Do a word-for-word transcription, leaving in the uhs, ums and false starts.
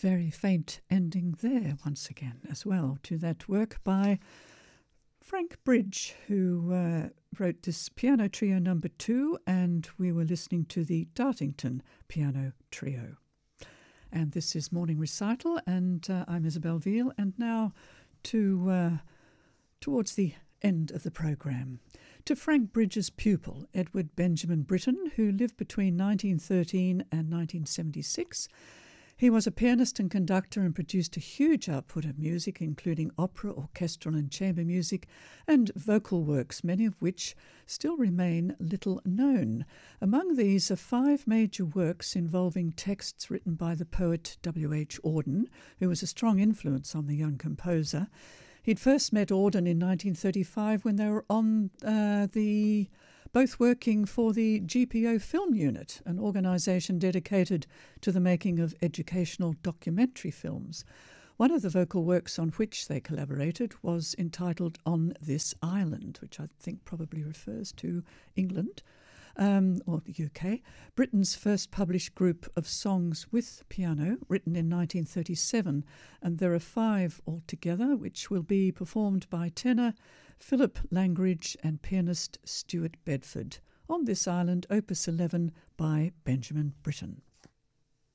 Very faint ending there once again as well to that work by Frank Bridge, who uh, wrote this piano trio number two, and we were listening to the Dartington Piano Trio. And this is Morning Recital, and uh, I'm Isabel Veal, and now to uh, towards the end of the programme. To Frank Bridge's pupil, Edward Benjamin Britten, who lived between nineteen thirteen and nineteen seventy-six. He was a pianist and conductor and produced a huge output of music, including opera, orchestral and chamber music, and vocal works, many of which still remain little known. Among these are five major works involving texts written by the poet W H Auden, who was a strong influence on the young composer. He'd first met Auden in nineteen thirty-five when they were on uh, the... both working for the G P O Film Unit, an organisation dedicated to the making of educational documentary films. One of the vocal works on which they collaborated was entitled On This Island, which I think probably refers to England, um, or the U K. Britain's first published group of songs with piano, written in nineteen thirty-seven, and there are five altogether, which will be performed by tenor Philip Langridge and pianist Stuart Bedford. On This Island, Opus eleven by Benjamin Britten.